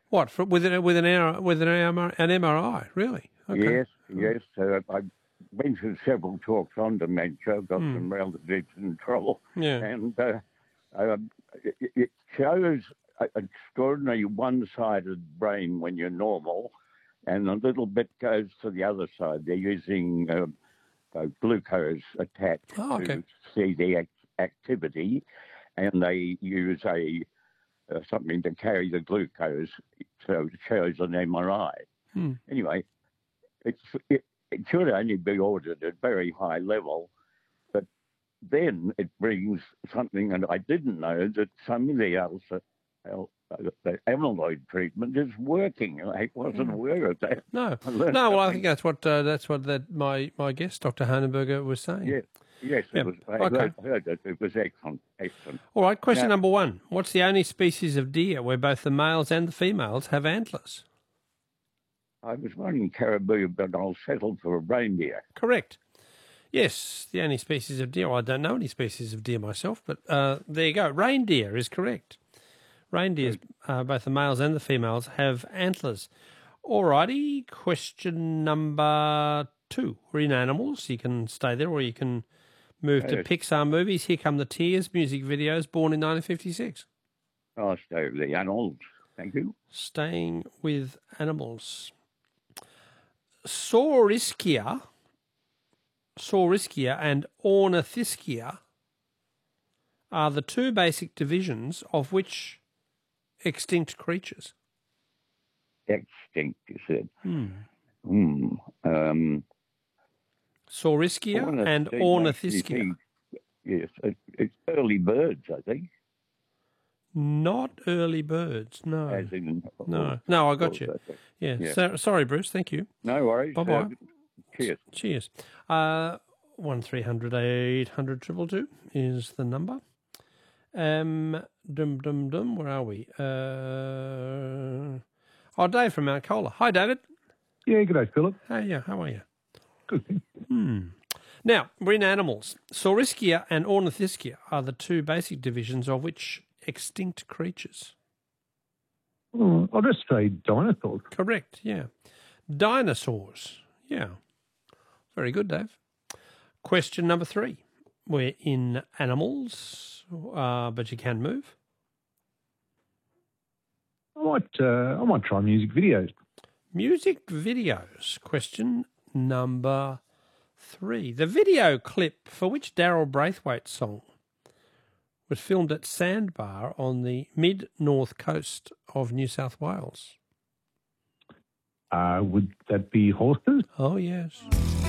What with an MRI? Really? Okay. Yes. I went to several talks on dementia, got some relatives in trouble, and it shows an extraordinary one-sided brain when you're normal, and a little bit goes to the other side. They're using glucose attached to see the activity, and they use something to carry the glucose, so it shows an MRI. Anyway, it should only be ordered at very high level, but then it brings something, and I didn't know that some of the amyloid treatment is working. I wasn't aware of that. No. Well, I think that's what my guest, Dr. Hanenberger, was saying. Yes. I heard that. It was excellent. All right. Question number 1: what's the only species of deer where both the males and the females have antlers? I was wondering caribou, but I'll settle for a reindeer. Correct. Yes, the only species of deer. Well, I don't know any species of deer myself, but there you go. Reindeer is correct. Reindeers, both the males and the females, have antlers. All righty. Question number 2. We're in animals. You can stay there, or you can move to Pixar movies. Here Come the Tears, music videos, born in 1956. I'll stay with the animals. Thank you. Staying with animals. Saurischia and Ornithischia are the two basic divisions of which extinct creatures? Extinct, you said. Saurischia and Ornithischia. Yes, it's early birds, I think. Not early birds, no. As in, no, I got you. Yeah. So, sorry, Bruce. Thank you. No worries. Bye-bye. Cheers. 1300 800 222 is the number. Where are we? Dave from Mount Colah. Hi, David. Yeah, good day, Philip. Hey, how are you? Good. Now, we're in animals. Saurischia and Ornithischia are the two basic divisions of which extinct creatures? I'll just say dinosaurs. Correct, yeah. Dinosaurs, yeah. Very good, Dave. Question number 3. We're in animals, but you can move. I might try music videos. Music videos. Question number 3. The video clip for which Daryl Braithwaite's song was filmed at Sandbar on the mid-north coast of New South Wales. Would that be horses? Oh, yes.